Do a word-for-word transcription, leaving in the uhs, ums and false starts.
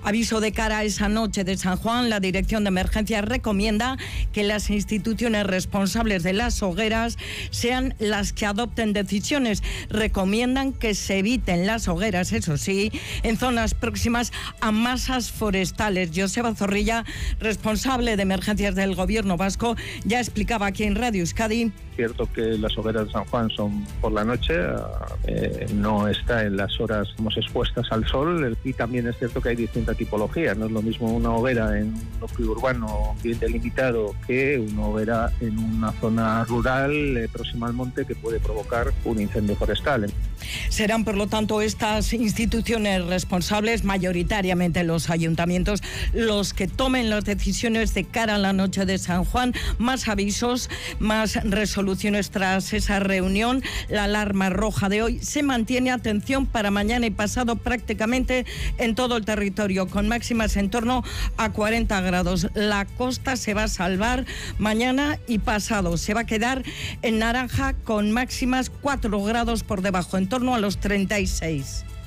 Aviso de cara a esa noche de San Juan. La Dirección de Emergencias recomienda que las instituciones responsables de las hogueras sean las que adopten decisiones. Recomiendan que se eviten las hogueras, eso sí, en zonas próximas a masas forestales. Joseba Zorrilla, responsable de emergencias del Gobierno vasco, ya explicaba aquí en Radio Euskadi. Cierto que las hogueras de San Juan son por la noche, eh, no está en las horas como expuestas al sol, y también es cierto que hay distintas tipologías. No es lo mismo una hoguera en un núcleo urbano bien delimitado que una hoguera en una zona rural eh, próxima al monte, que puede provocar un incendio forestal. Serán, por lo tanto, estas instituciones responsables, mayoritariamente los ayuntamientos, los que tomen las decisiones de cara a la noche de San Juan. Más avisos, más resoluciones tras esa reunión. La alarma roja de hoy se mantiene. Atención para mañana y pasado prácticamente en todo el territorio, con máximas en torno a cuarenta grados. La costa se va a salvar mañana y pasado. Se va a quedar en naranja con máximas cuatro grados por debajo, en torno a los treinta y seis.